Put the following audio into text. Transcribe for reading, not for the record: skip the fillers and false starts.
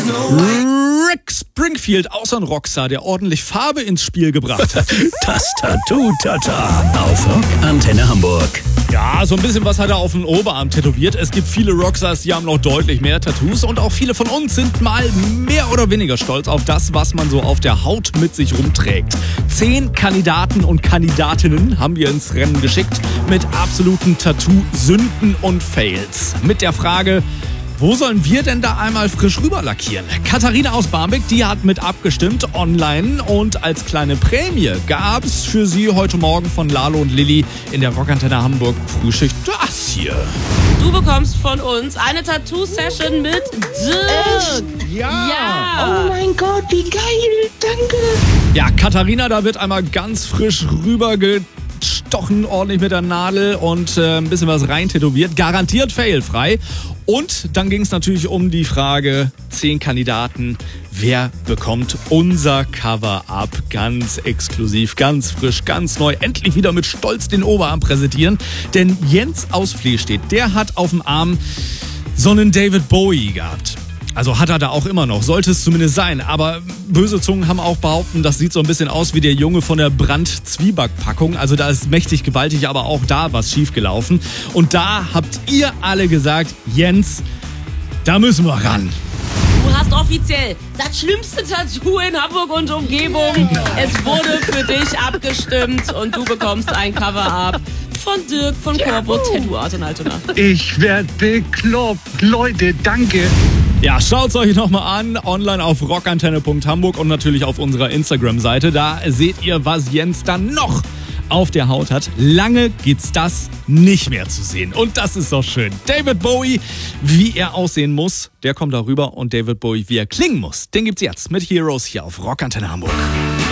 Rick Springfield, außer ein Rockstar, der ordentlich Farbe ins Spiel gebracht hat. Das Tattoo-Tata auf Rock Antenne Hamburg. Ja, so ein bisschen was hat er auf den Oberarm tätowiert. Es gibt viele Rockstars, die haben noch deutlich mehr Tattoos. Und auch viele von uns sind mal mehr oder weniger stolz auf das, was man so auf der Haut mit sich rumträgt. 10 Kandidaten und Kandidatinnen haben wir ins Rennen geschickt mit absoluten Tattoo-Sünden und Fails. Mit der Frage: Wo sollen wir denn da einmal frisch rüber lackieren? Katharina aus Barmbek, die hat mit abgestimmt online, und als kleine Prämie gab's für sie heute Morgen von Lalo und Lilly in der Rockantenne Hamburg Frühschicht das hier. Du bekommst von uns eine Tattoo-Session mit Dirk. Ja. Oh mein Gott, wie geil, danke. Ja, Katharina, da wird einmal ganz frisch rübergestochen, ordentlich mit der Nadel und ein bisschen was rein tätowiert. Garantiert failfrei. Und dann ging es natürlich um die Frage: 10 Kandidaten, wer bekommt unser Cover-Up? Ganz exklusiv, ganz frisch, ganz neu. Endlich wieder mit Stolz den Oberarm präsentieren. Denn Jens aus Flehstedt, der hat auf dem Arm so einen David Bowie gehabt. Also hat er da auch immer noch, sollte es zumindest sein. Aber böse Zungen haben auch behauptet, das sieht so ein bisschen aus wie der Junge von der Brand-Zwieback-Packung. Also da ist mächtig gewaltig, aber auch da was schiefgelaufen. Und da habt ihr alle gesagt: Jens, da müssen wir ran. Du hast offiziell das schlimmste Tattoo in Hamburg und Umgebung. Es wurde für dich abgestimmt und du bekommst ein Cover-Up von Dirk von Corvo Tattoo Art in Altona. Ich werd bekloppt. Leute, danke. Ja, schaut's euch nochmal an, online auf rockantenne.hamburg und natürlich auf unserer Instagram-Seite. Da seht ihr, was Jens dann noch auf der Haut hat. Lange gibt's das nicht mehr zu sehen. Und das ist doch schön. David Bowie, wie er aussehen muss, der kommt darüber. Und David Bowie, wie er klingen muss, den gibt's jetzt mit Heroes hier auf Rockantenne Hamburg.